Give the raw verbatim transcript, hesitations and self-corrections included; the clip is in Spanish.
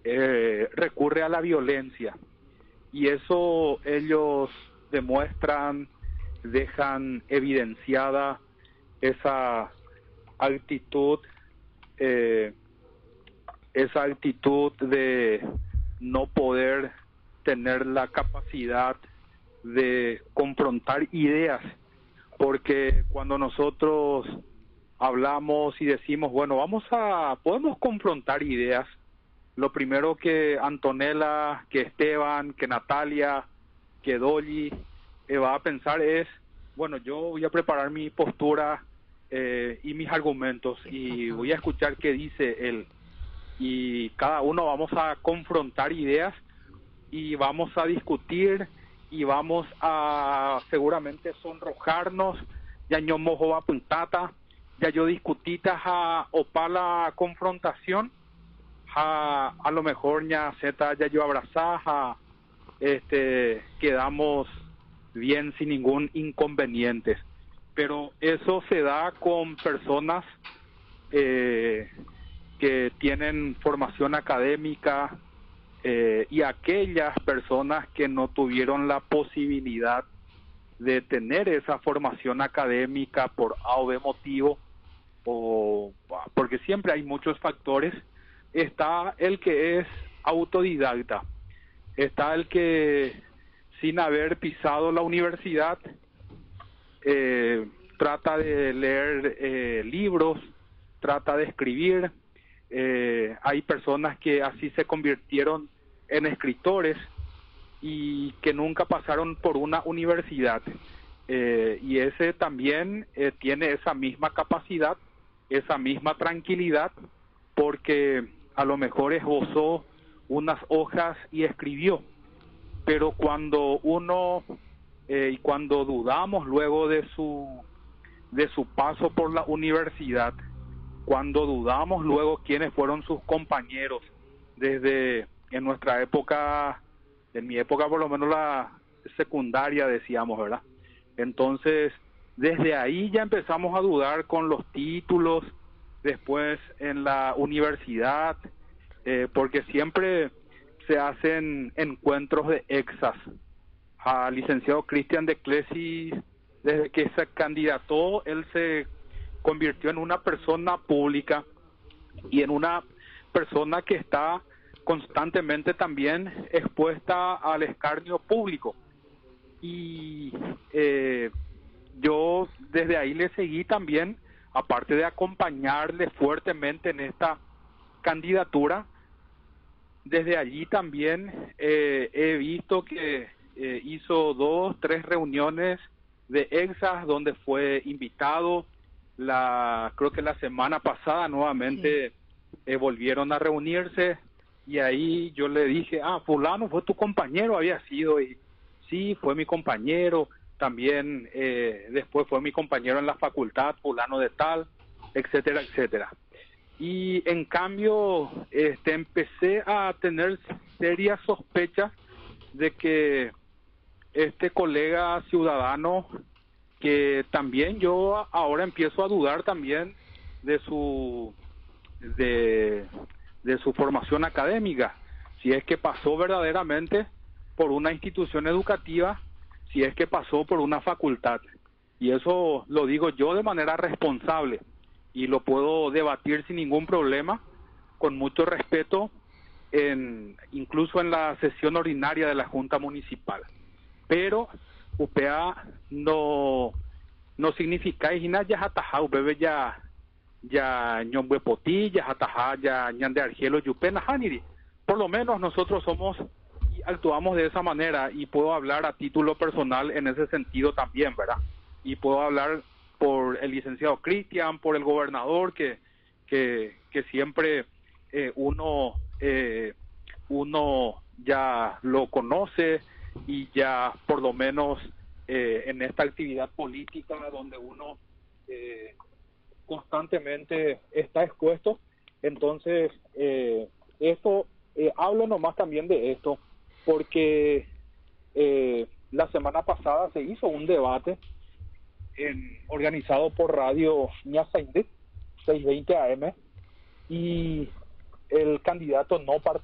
eh, recurre a la violencia. Y eso ellos demuestran, dejan evidenciada esa actitud, eh, esa actitud de no poder tener la capacidad de confrontar ideas, porque cuando nosotros hablamos y decimos, bueno, vamos a, podemos confrontar ideas, lo primero que Antonella, que Esteban, que Natalia, que Dolly eh, va a pensar es, bueno, yo voy a preparar mi postura eh, y mis argumentos y voy a escuchar qué dice él. Y cada uno vamos a confrontar ideas y vamos a discutir y vamos a seguramente sonrojarnos. Ya yo mojo va puntata, ya yo discutita a opala confrontación. A, a lo mejor ya zeta ya yo abrazaja, este quedamos bien sin ningún inconveniente, pero eso se da con personas eh, que tienen formación académica eh, y aquellas personas que no tuvieron la posibilidad de tener esa formación académica por A o B motivo, o porque siempre hay muchos factores. Está el que es autodidacta, está el que sin haber pisado la universidad eh, trata de leer eh, libros, trata de escribir. Eh, hay personas que así se convirtieron en escritores y que nunca pasaron por una universidad, eh, y ese también eh, tiene esa misma capacidad, esa misma tranquilidad, porque a lo mejor esbozó unas hojas y escribió, pero cuando uno eh, y cuando dudamos luego de su de su paso por la universidad, cuando dudamos luego quiénes fueron sus compañeros desde en nuestra época, en mi época por lo menos la secundaria decíamos, ¿verdad? Entonces desde ahí ya empezamos a dudar con los títulos, después en la universidad, eh, porque siempre se hacen encuentros de exas. Al licenciado Cristian de Clesis, desde que se candidató, él se convirtió en una persona pública y en una persona que está constantemente también expuesta al escarnio público. Y eh, yo desde ahí le seguí también, aparte de acompañarle fuertemente en esta candidatura, desde allí también eh, he visto que eh, hizo dos, tres reuniones de exas donde fue invitado. La creo que la semana pasada nuevamente sí. eh, volvieron a reunirse y ahí yo le dije, ah, fulano fue tu compañero, había sido, y sí, fue mi compañero. También eh, después fue mi compañero en la facultad, fulano de tal, etcétera, etcétera. Y en cambio este, empecé a tener serias sospechas de que este colega ciudadano, que también yo ahora empiezo a dudar también de su de, de su formación académica, si es que pasó verdaderamente por una institución educativa, si es que pasó por una facultad. Y eso lo digo yo de manera responsable y lo puedo debatir sin ningún problema, con mucho respeto, en, incluso en la sesión ordinaria de la Junta Municipal. Pero U P A no no significa y ya hasta bebé ya ya ñombe poti ya hasta ya ñande argelo yupena haniri. Por lo menos nosotros somos y actuamos de esa manera, y puedo hablar a título personal en ese sentido también, ¿verdad? Y puedo hablar por el licenciado Cristian, por el gobernador, que que, que siempre eh, uno eh, uno ya lo conoce, y ya por lo menos eh, en esta actividad política donde uno eh, constantemente está expuesto. Entonces eh, esto eh, hablo nomás también de esto porque eh, la semana pasada se hizo un debate en, organizado por Radio Ñasaindit seiscientos veinte A M, y el candidato no participó.